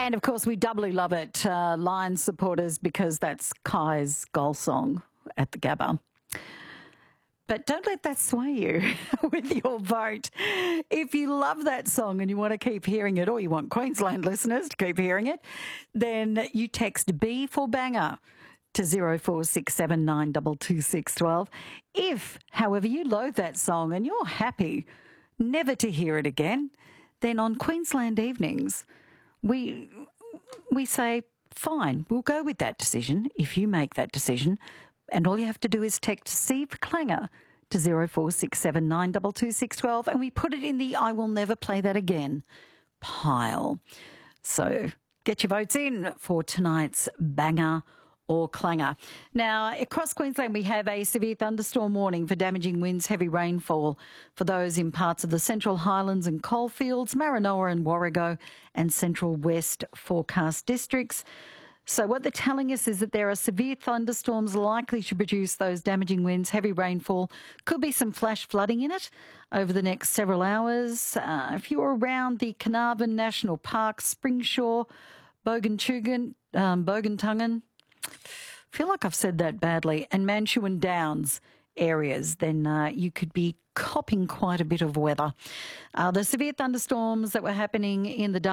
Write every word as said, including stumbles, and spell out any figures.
And of course, we doubly love it, uh, Lions supporters, because that's Kai's goal song at the Gabba. But don't let that sway you with your vote. If you love that song and you want to keep hearing it, or you want Queensland listeners to keep hearing it, then you text B for banger to zero four six seven nine two two six one two. If, however, you loathe that song and you're happy never to hear it again, then on Queensland Evenings, we we say, fine, we'll go with that decision if you make that decision. And all you have to do is text C for Clanger to zero four six seven nine two two six one two, and we put it in the I will never play that again pile. So get your votes in for tonight's banger or clanger. Now, across Queensland, we have a severe thunderstorm warning for damaging winds, heavy rainfall for those in parts of the Central Highlands and Coalfields, Maranoa and Warrego and Central West forecast districts. So what they're telling us is that there are severe thunderstorms likely to produce those damaging winds, heavy rainfall. Could be some flash flooding in it over the next several hours. Uh, if you're around the Carnarvon National Park, Springshaw, Bogantugan, um, Bogantungan, I feel like I've said that badly, and Mantuan Downs areas, then uh, you could be copping quite a bit of weather. Uh, the severe thunderstorms that were happening in the